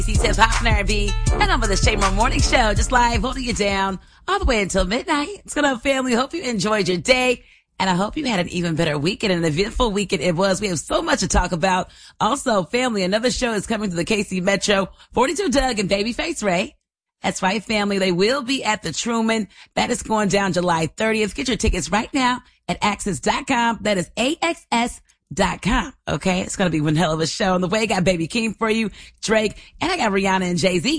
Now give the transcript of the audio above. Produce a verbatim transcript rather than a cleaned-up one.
He's Hip Hop and R and B, and I'm with the Shamer Morning Show, just live holding you down all the way until midnight. What's going on, family? Hope you enjoyed your day, and I hope you had an even better weekend, an eventful weekend it was. We have so much to talk about. Also, family, another show is coming to the K C Metro, forty-two Doug and Babyface Ray. That's right, family. They will be at the Truman. That is going down July thirtieth. Get your tickets right now at access dot com. That is A X S dot com. Okay. It's going to be one hell of a show. On the way, I got Baby Keem for you, Drake, and I got Rihanna and Jay-Z.